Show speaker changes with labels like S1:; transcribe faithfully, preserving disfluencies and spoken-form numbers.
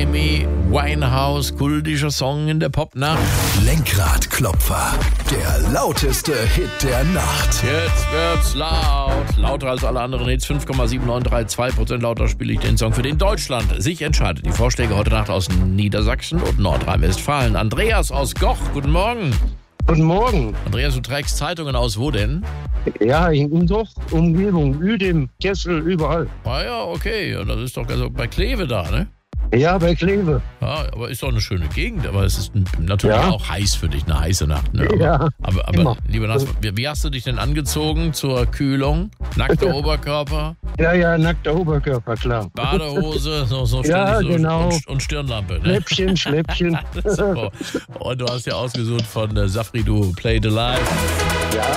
S1: Amy Winehouse, kultischer Song in der Popnacht.
S2: Lenkradklopfer, der lauteste Hit der Nacht.
S1: Jetzt wird's laut. Lauter als alle anderen Hits. fünf Komma sieben neun drei zwei Prozent lauter spiele ich den Song, für den Deutschland sich entscheidet. Die Vorschläge heute Nacht aus Niedersachsen und Nordrhein-Westfalen. Andreas aus Goch, guten Morgen.
S3: Guten Morgen.
S1: Andreas, du trägst Zeitungen aus wo denn?
S3: Ja, in doch Umgebung, Uedem, Kessel, überall.
S1: Ah ja, okay. Ja, das ist doch also bei Kleve da, ne?
S3: Ja, bei Kleve.
S1: Ja, aber ist doch eine schöne Gegend. Aber es ist natürlich
S3: Ja.
S1: auch heiß für dich, eine heiße Nacht. Ne? Aber,
S3: Ja,
S1: aber, aber
S3: immer.
S1: lieber Nas, wie, wie hast du dich denn angezogen zur Kühlung? Nackter Oberkörper,
S3: Ja, ja, nackter Oberkörper, klar.
S1: Badehose, so, so
S3: Ja,
S1: ständig so
S3: genau.
S1: und, und Stirnlampe. Ne?
S3: Schläppchen, Schläppchen.
S1: Super. Und du hast ja ausgesucht von äh, Safri Du Play the Life.
S3: Ja.